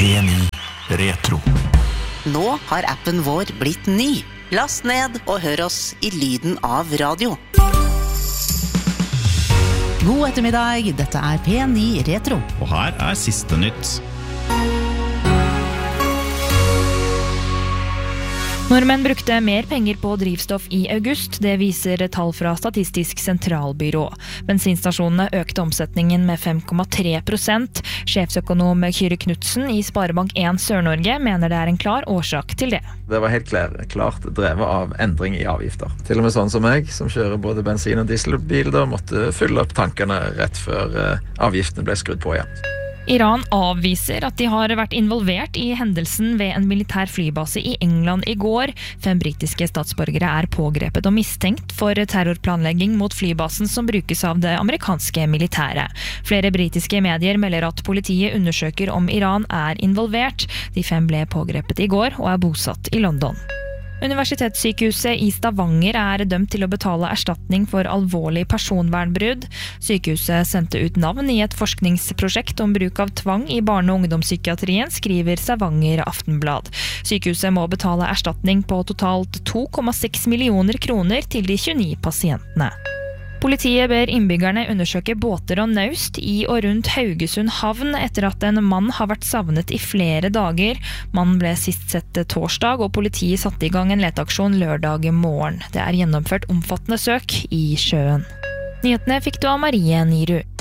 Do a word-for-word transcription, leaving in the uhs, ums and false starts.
P ni Retro. Nå har appen vår blitt ny. Last ned og hør oss i lyden av radio. God ettermiddag, dette er P ni Retro. Og her er siste nytt. Nordmenn brukte mer penger på drivstoff i august, det viser tall fra Statistisk sentralbyrå. Bensinstasjonene økte omsetningen med fem komma tre prosent. Sjefsøkonom Kyrre Knudsen i Sparebank en Sør-Norge mener det er en klar årsak til det. Det var helt klart drevet av endring i avgifter. Til og med sånn som jeg, som kjører både bensin- og dieselbil, da måtte fylle opp tankene rett før avgiftene ble skrudd på igjen. Iran avviser at de har vært involvert i hendelsen ved en militær flybase i England i går. Fem britiske statsborgere er pågrepet og mistenkt for terrorplanlegging mot flybasen som brukes av det amerikanske militæret. Flere britiske medier melder at politiet undersøker om Iran er involvert. De fem ble pågrepet i går og er bosatt i London. Universitetssykehuset i Stavanger er dømt til å betale erstatning for alvorlig personvernbrudd. Sykehuset sendte ut navn i et forskningsprosjekt om bruk av tvang i barne- og ungdomspsykiatrien, skriver Stavanger Aftenblad. Sykehuset må betale erstatning på totalt to komma seks millioner kroner til de tjueni pasientene. Politiet ber innbyggerne undersøke båter og naust i og rundt Haugesund havn etter at en mann har vært savnet i flere dager. Mannen ble sist sett torsdag, og politiet satte i gang en leteaksjon lørdag morgen. Det er gjennomført omfattende søk i sjøen. Nyhetene fikk du av Marie Niru.